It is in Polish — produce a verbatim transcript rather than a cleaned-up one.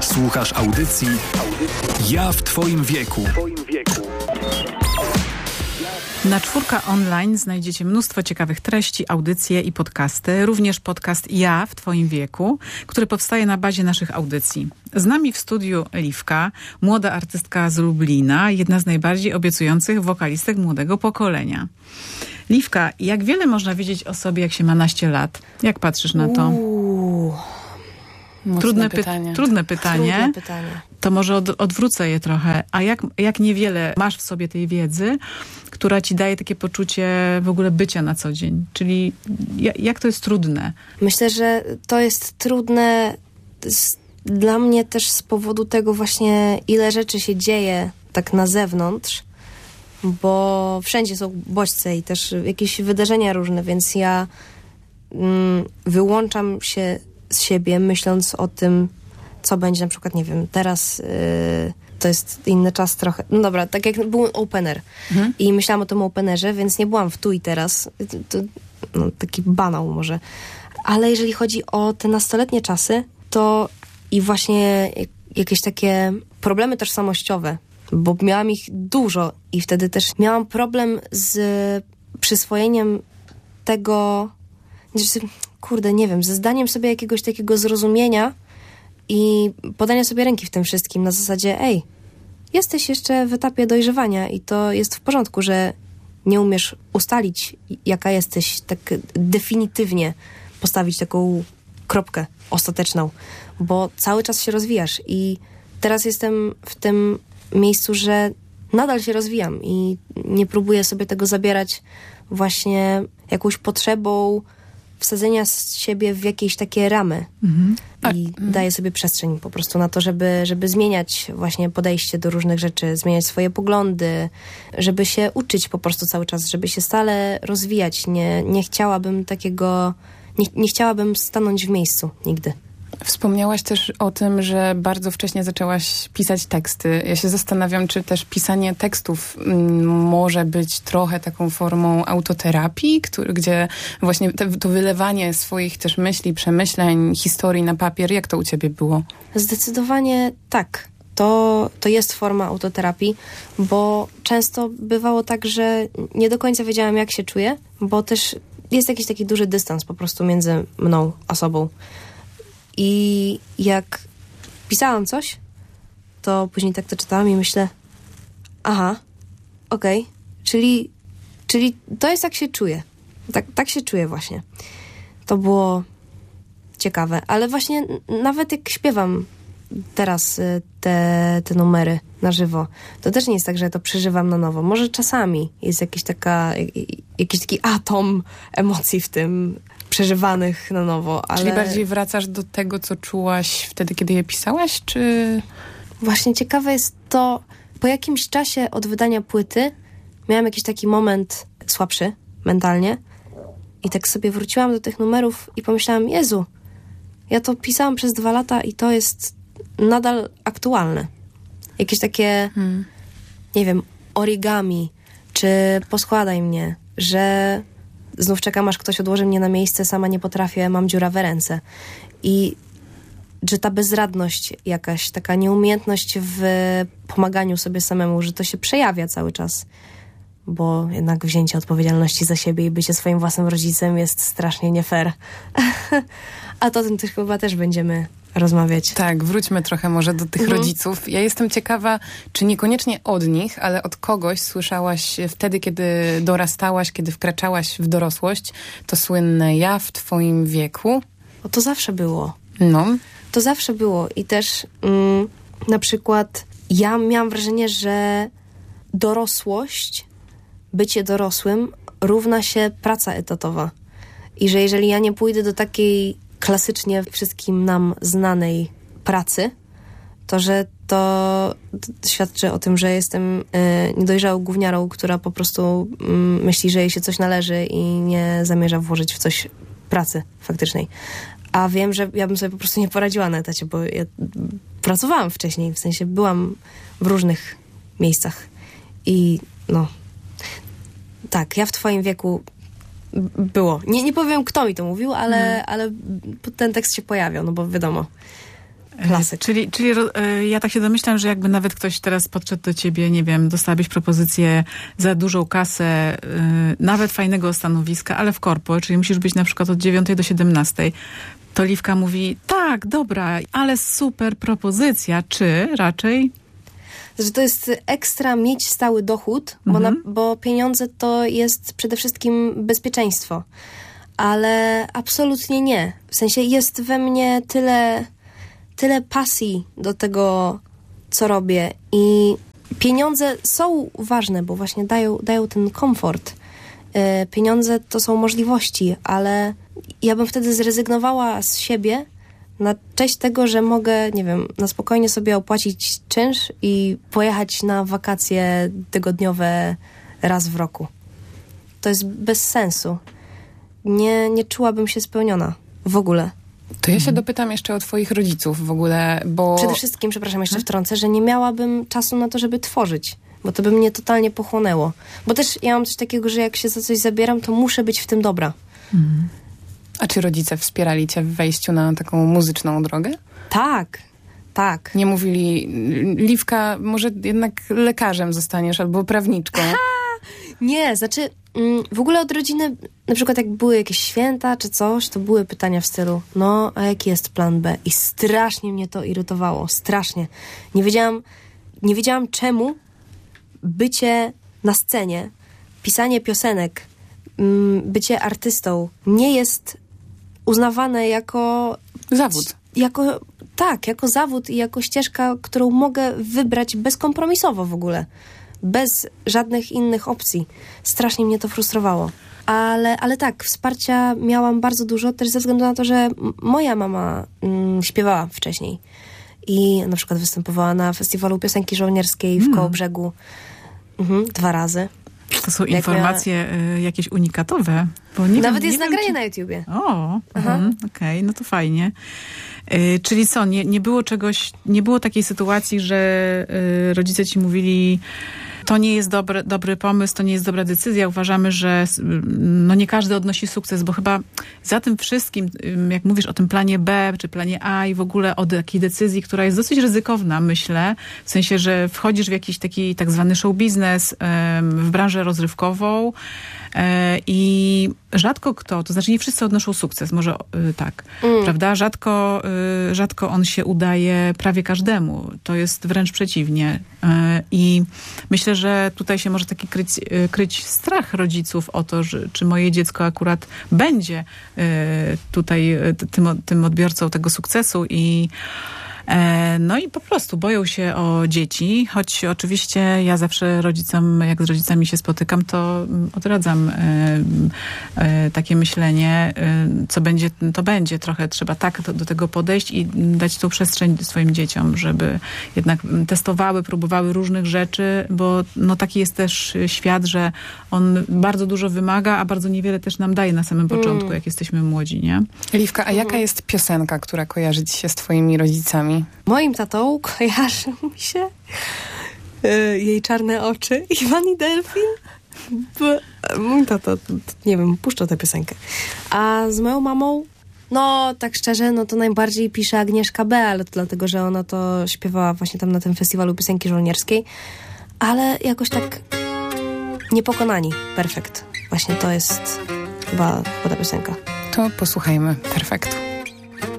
Słuchasz audycji Ja w Twoim wieku. Na Czwórka Online znajdziecie mnóstwo ciekawych treści, audycje i podcasty. Również podcast Ja w Twoim wieku, który powstaje na bazie naszych audycji. Z nami w studiu Liwka, młoda artystka z Lublina, jedna z najbardziej obiecujących wokalistek młodego pokolenia. Liwka, jak wiele można wiedzieć o sobie, jak się ma naście lat? Jak patrzysz na to? Uuu, Trudne, py- pytanie. trudne pytanie. Trudne pytanie. To może od, odwrócę je trochę. A jak, jak niewiele masz w sobie tej wiedzy, która ci daje takie poczucie w ogóle bycia na co dzień? Czyli jak, jak to jest trudne? Myślę, że to jest trudne z, dla mnie też z powodu tego właśnie, ile rzeczy się dzieje tak na zewnątrz, bo wszędzie są bodźce i też jakieś wydarzenia różne, więc ja mm, wyłączam się z siebie, myśląc o tym, co będzie na przykład, nie wiem, teraz yy, to jest inny czas trochę. No dobra, tak jak był opener mhm. i myślałam o tym openerze, więc nie byłam w tu i teraz. To, to, no, taki banał może. Ale jeżeli chodzi o te nastoletnie czasy, to i właśnie jakieś takie problemy tożsamościowe, bo miałam ich dużo i wtedy też miałam problem z przyswojeniem tego, kurde, nie wiem, ze zdaniem sobie jakiegoś takiego zrozumienia i podania sobie ręki w tym wszystkim na zasadzie, ej, jesteś jeszcze w etapie dojrzewania i to jest w porządku, że nie umiesz ustalić, jaka jesteś, tak definitywnie postawić taką kropkę ostateczną, bo cały czas się rozwijasz i teraz jestem w tym miejscu, że nadal się rozwijam i nie próbuję sobie tego zabierać właśnie jakąś potrzebą wsadzenia z siebie w jakieś takie ramy mhm. i mhm. daję sobie przestrzeń po prostu na to, żeby, żeby zmieniać właśnie podejście do różnych rzeczy, zmieniać swoje poglądy, żeby się uczyć po prostu cały czas, żeby się stale rozwijać. Nie, nie chciałabym takiego, nie, nie chciałabym stanąć w miejscu nigdy. Wspomniałaś też o tym, że bardzo wcześnie zaczęłaś pisać teksty. Ja się zastanawiam, czy też pisanie tekstów m, może być trochę taką formą autoterapii, który, gdzie właśnie te, to wylewanie swoich też myśli, przemyśleń, historii na papier. Jak to u ciebie było? Zdecydowanie tak. To, to jest forma autoterapii, bo często bywało tak, że nie do końca wiedziałam, jak się czuję, bo też jest jakiś taki duży dystans po prostu między mną a sobą. I jak pisałam coś, to później tak to czytałam i myślę, aha, okej, okay, czyli, czyli to jest jak się czuję. Tak, tak się czuję właśnie. To było ciekawe, ale właśnie nawet jak śpiewam teraz te, te numery na żywo, to też nie jest tak, że ja to przeżywam na nowo. Może czasami jest jakiś, taka, jakiś taki atom emocji w tym, przeżywanych na nowo, ale... Czyli bardziej wracasz do tego, co czułaś wtedy, kiedy je pisałaś, czy... Właśnie ciekawe jest to, po jakimś czasie od wydania płyty miałam jakiś taki moment słabszy mentalnie i tak sobie wróciłam do tych numerów i pomyślałam, Jezu, ja to pisałam przez dwa lata i to jest nadal aktualne. Jakieś takie, hmm. nie wiem, origami, czy poskładaj mnie, że... Znów czekam, aż ktoś odłoży mnie na miejsce, sama nie potrafię, mam dziurawe ręce. I że ta bezradność jakaś, taka nieumiejętność w pomaganiu sobie samemu, że to się przejawia cały czas. Bo jednak wzięcie odpowiedzialności za siebie i bycie swoim własnym rodzicem jest strasznie nie fair. A to o tym też chyba też będziemy rozmawiać. Tak, wróćmy trochę może do tych mhm. rodziców. Ja jestem ciekawa, czy niekoniecznie od nich, ale od kogoś słyszałaś wtedy, kiedy dorastałaś, kiedy wkraczałaś w dorosłość, to słynne ja w twoim wieku. O, to zawsze było. No. To zawsze było i też mm, na przykład ja miałam wrażenie, że dorosłość, bycie dorosłym równa się praca etatowa. I że jeżeli ja nie pójdę do takiej klasycznie wszystkim nam znanej pracy, to że to, to świadczy o tym, że jestem y, niedojrzałą gówniarą, która po prostu y, myśli, że jej się coś należy i nie zamierza włożyć w coś pracy faktycznej. A wiem, że ja bym sobie po prostu nie poradziła na etacie, bo ja pracowałam wcześniej, w sensie byłam w różnych miejscach i no tak, ja w twoim wieku było. Nie, nie powiem, kto mi to mówił, ale, hmm. ale ten tekst się pojawiał, no bo wiadomo, Klasyk. Czyli, czyli y, ja tak się domyślam, że jakby nawet ktoś teraz podszedł do ciebie, nie wiem, dostałabyś propozycję za dużą kasę, y, nawet fajnego stanowiska, ale w korpo, czyli musisz być na przykład od dziewiątej do siedemnastej, to Liwka mówi, tak, dobra, ale super propozycja, czy raczej... Że to jest ekstra mieć stały dochód, bo, Mhm. na, bo pieniądze to jest przede wszystkim bezpieczeństwo. Ale absolutnie nie. W sensie jest we mnie tyle, tyle pasji do tego, co robię. I pieniądze są ważne, bo właśnie dają, dają ten komfort. Yy, pieniądze to są możliwości, ale ja bym wtedy zrezygnowała z siebie na cześć tego, że mogę, nie wiem, na spokojnie sobie opłacić czynsz i pojechać na wakacje tygodniowe raz w roku. To jest bez sensu. Nie, nie czułabym się spełniona w ogóle. To ja się dopytam jeszcze o twoich rodziców w ogóle, bo... Przede wszystkim, przepraszam, jeszcze wtrącę, że nie miałabym czasu na to, żeby tworzyć, bo to by mnie totalnie pochłonęło. Bo też ja mam coś takiego, że jak się za coś zabieram, to muszę być w tym dobra. Mhm. A czy rodzice wspierali cię w wejściu na taką muzyczną drogę? Tak, tak. Nie mówili, Liwka, może jednak lekarzem zostaniesz albo prawniczką. Nie, znaczy mm, w ogóle od rodziny, na przykład jak były jakieś święta czy coś, to były pytania w stylu, no a jaki jest plan B? I strasznie mnie to irytowało, strasznie. Nie wiedziałam, nie wiedziałam czemu bycie na scenie, pisanie piosenek, mm, bycie artystą nie jest uznawane jako... Zawód. Jako, tak, jako zawód i jako ścieżka, którą mogę wybrać bezkompromisowo w ogóle. Bez żadnych innych opcji. Strasznie mnie to frustrowało. Ale, ale tak, wsparcia miałam bardzo dużo, też ze względu na to, że m- moja mama mm, śpiewała wcześniej. I na przykład występowała na festiwalu piosenki żołnierskiej w Mm. Kołobrzegu mhm, dwa razy. To są Jak informacje y, jakieś unikatowe. Bo nie Nawet wiem, jest nie wiem, nagranie czy... na YouTubie. O, Aha. mhm, okej, no to fajnie. Y, czyli co, nie, nie było czegoś, nie było takiej sytuacji, że y, rodzice ci mówili, to nie jest dobry, dobry pomysł, to nie jest dobra decyzja. Uważamy, że y, no nie każdy odnosi sukces, bo chyba za tym wszystkim, y, jak mówisz o tym planie B, czy planie A i w ogóle o takiej decyzji, która jest dosyć ryzykowna, myślę, w sensie, że wchodzisz w jakiś taki tak zwany show biznes, y, w branżę rozrywkową, i rzadko kto, to znaczy nie wszyscy odnoszą sukces, może y, tak, Mm. prawda? Rzadko, y, rzadko on się udaje prawie każdemu. To jest wręcz przeciwnie. Y, I myślę, że tutaj się może taki kryć, y, kryć strach rodziców o to, że, czy moje dziecko akurat będzie y, tutaj y, tym, tym odbiorcą tego sukcesu i no i po prostu boją się o dzieci, choć oczywiście ja zawsze rodzicom, jak z rodzicami się spotykam, to odradzam e, e, takie myślenie, e, co będzie, to będzie. Trochę trzeba tak do, do tego podejść i dać tą przestrzeń swoim dzieciom, żeby jednak testowały, próbowały różnych rzeczy, bo no taki jest też świat, że on bardzo dużo wymaga, a bardzo niewiele też nam daje na samym początku, Mm. jak jesteśmy młodzi, nie? Liwka, a jaka jest piosenka, która kojarzy ci się z twoimi rodzicami? Moim tatą kojarzy mi się y, jej czarne oczy i Iwan i Delfin. Bo, mój tato, to, to, nie wiem, puszczał tę piosenkę. A z moją mamą, no tak szczerze, no to najbardziej pisze Agnieszka B., ale to dlatego, że ona to śpiewała właśnie tam na tym festiwalu piosenki żołnierskiej. Ale jakoś tak Niepokonani. Perfekt. Właśnie to jest chyba, chyba ta piosenka. To posłuchajmy. Perfekt.